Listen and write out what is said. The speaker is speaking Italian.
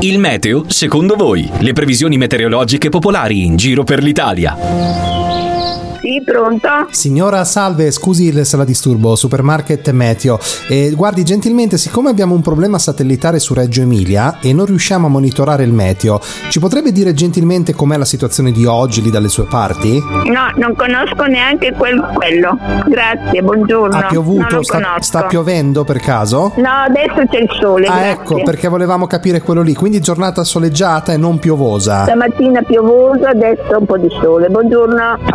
Il meteo, secondo voi? Le previsioni meteorologiche popolari in giro per l'Italia. Sì, pronto? Signora, salve, scusi se la disturbo, Supermarket Meteo. Guardi, gentilmente, siccome abbiamo un problema satellitare su Reggio Emilia e non riusciamo a monitorare il meteo, ci potrebbe dire gentilmente com'è la situazione di oggi lì dalle sue parti? No, non conosco neanche quello. Grazie, buongiorno. Ha piovuto? Sta piovendo per caso? No, adesso c'è il sole. Ah, grazie. ecco, perché volevamo capire quello lì. Quindi giornata soleggiata e non piovosa. Stamattina piovoso, adesso un po' di sole. Buongiorno.